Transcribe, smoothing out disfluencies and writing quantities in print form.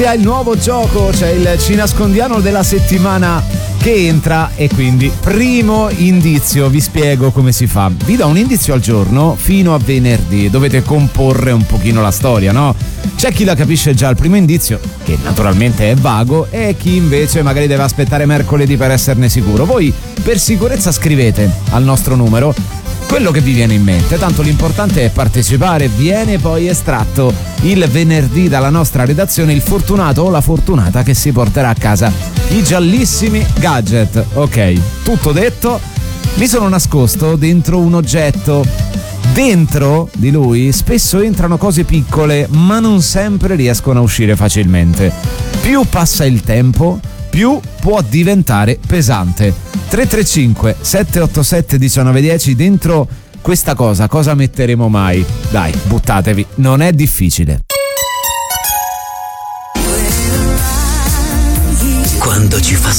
Il nuovo gioco, c'è il Ci nascondiamo della settimana che entra e quindi primo indizio, vi spiego come si fa. Vi do un indizio al giorno fino a venerdì, dovete comporre un pochino la storia, no? C'è chi la capisce già al primo indizio, che naturalmente è vago, e chi invece magari deve aspettare mercoledì per esserne sicuro. Voi per sicurezza scrivete al nostro numero quello che vi viene in mente, tanto l'importante è partecipare. Viene poi estratto il venerdì dalla nostra redazione il fortunato o la fortunata che si porterà a casa i giallissimi gadget. Ok, tutto detto. Mi sono nascosto dentro un oggetto. Dentro di lui spesso entrano cose piccole, ma non sempre riescono a uscire facilmente. Più passa il tempo, più può diventare pesante. 335 787 1910, dentro questa cosa metteremo mai? Dai, buttatevi, non è difficile. Quando ci fa